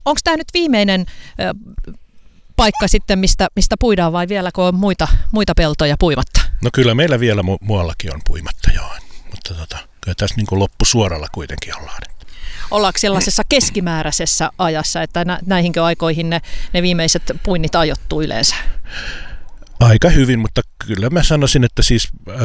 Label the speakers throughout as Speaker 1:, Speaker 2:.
Speaker 1: Onko tämä nyt viimeinen paikka sitten, mistä puidaan vai vieläkö on muita peltoja puimatta?
Speaker 2: No kyllä meillä vielä muuallakin on puimatta, joo. Mutta kyllä tässä niin kuin loppusuoralla kuitenkin ollaan.
Speaker 1: Ollaanko sellaisessa keskimääräisessä ajassa, että näihinkö aikoihin ne viimeiset puinnit ajoittuu yleensä?
Speaker 2: Aika hyvin, mutta kyllä mä sanoisin, että siis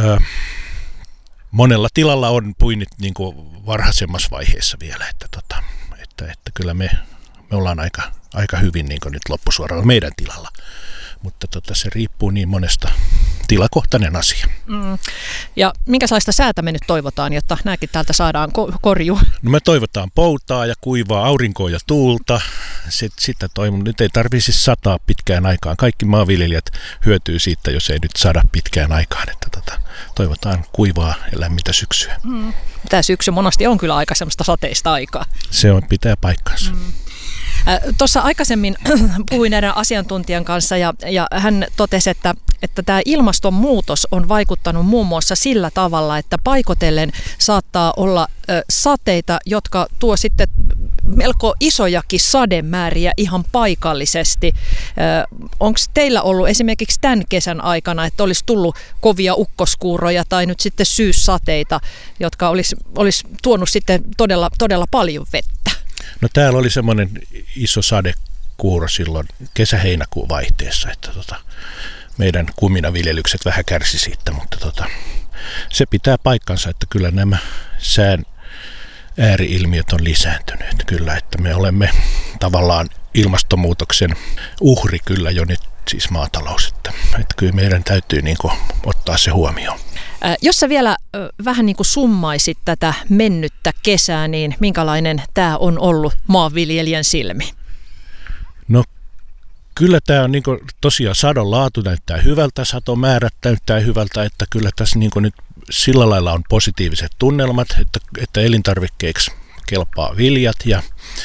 Speaker 2: monella tilalla on puinnit niin kuin varhaisemmassa vaiheessa vielä, että kyllä me ollaan aika hyvin niin kuin nyt loppusuoralla meidän tilalla, mutta se riippuu niin monesta tilakohtainen asia.
Speaker 1: Ja minkälaista säätä me nyt toivotaan, jotta nämäkin täältä saadaan korjuu?
Speaker 2: No me toivotaan poutaa ja kuivaa aurinkoa ja tuulta. Sitä nyt ei tarvitse sataa pitkään aikaan. Kaikki maanviljelijät hyötyy siitä, jos ei nyt sada pitkään aikaan. Että toivotaan kuivaa ja lämmintä syksyä.
Speaker 1: Tämä syksy monasti on kyllä aika semmoista sateista aikaa.
Speaker 2: Se pitää paikkansa.
Speaker 1: Tuossa aikaisemmin puhuin näiden asiantuntijan kanssa ja hän totesi, että tämä ilmastonmuutos on vaikuttanut muun muassa sillä tavalla, että paikotellen saattaa olla sateita, jotka tuo sitten melko isojakin sademääriä ihan paikallisesti. Onko teillä ollut esimerkiksi tämän kesän aikana, että olisi tullut kovia ukkoskuuroja tai nyt sitten syyssateita, jotka olisi tuonut sitten todella, todella paljon vettä?
Speaker 2: No täällä oli semmoinen iso sadekuuro silloin kesä-heinäkuun vaihteessa, että meidän kuminaviljelykset vähän kärsi siitä, mutta se pitää paikkansa, että kyllä nämä sään ääriilmiöt on lisääntyneet. Kyllä, että me olemme tavallaan ilmastonmuutoksen uhri kyllä jo nyt, siis maatalous, että kyllä meidän täytyy niin kuin ottaa se huomioon.
Speaker 1: Jos sä vielä vähän niin kuin summaisit tätä mennyttä kesää, niin minkälainen tämä on ollut maanviljelijän silmi?
Speaker 2: No kyllä tämä on niin kuin, tosiaan sadon laatu näyttää hyvältä, satomäärät näyttää hyvältä, että kyllä tässä niin kuin nyt sillä lailla on positiiviset tunnelmat, että elintarvikkeiksi kelpaa viljat ja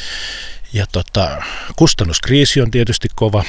Speaker 2: kustannuskriisi on tietysti kova,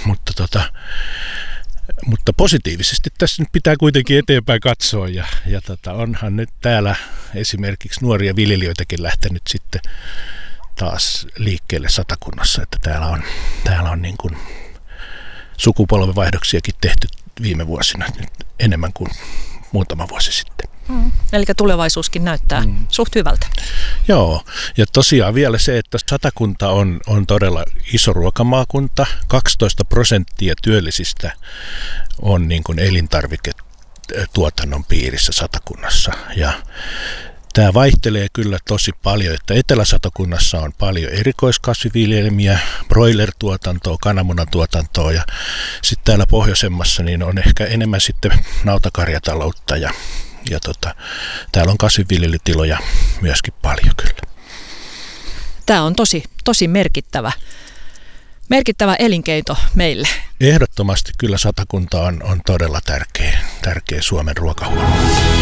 Speaker 2: mutta positiivisesti tässä nyt pitää kuitenkin eteenpäin katsoa ja onhan nyt täällä esimerkiksi nuoria viljelijöitäkin lähtenyt sitten taas liikkeelle Satakunnassa, että täällä on niin kuin sukupolvenvaihdoksiakin tehty viime vuosina nyt enemmän kuin muutama vuosi sitten.
Speaker 1: Eli tulevaisuuskin näyttää suht hyvältä.
Speaker 2: Joo, ja tosiaan vielä se, että Satakunta on todella iso ruokamaakunta. 12% työllisistä on niin kuin elintarviketuotannon piirissä Satakunnassa. Ja tämä vaihtelee kyllä tosi paljon, että Etelä-Satakunnassa on paljon erikoiskasviviljelmiä, broiler-tuotantoa, kananmunatuotantoa ja sitten täällä pohjoisemmassa niin on ehkä enemmän sitten nautakarjataloutta ja täällä on kasvinviljelytiloja myöskin paljon kyllä.
Speaker 1: Tämä on tosi merkittävä elinkeino meille.
Speaker 2: Ehdottomasti kyllä Satakunta on todella tärkeä Suomen ruokahuollolle.